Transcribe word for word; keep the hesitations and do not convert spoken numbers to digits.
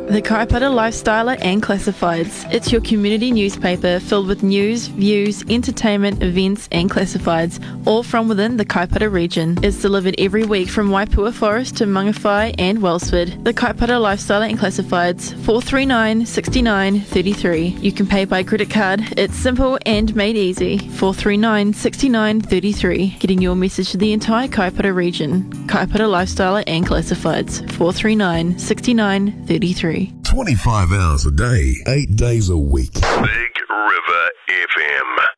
The Kaipara Lifestyler and Classifieds. It's your community newspaper filled with news, views, entertainment, events and classifieds, all from within the Kaipara region. It's delivered every week from Waipua Forest to Mangawhai and Wellsford. The Kaipara Lifestyler and Classifieds, four three nine, six nine three three. You can pay by credit card. It's simple and made easy. four three nine, six nine three three. Getting your message to the entire Kaipara region. Kaipara Lifestyler and Classifieds, four three nine, six nine three three. twenty-five hours a day, eight days a week. Big River F M.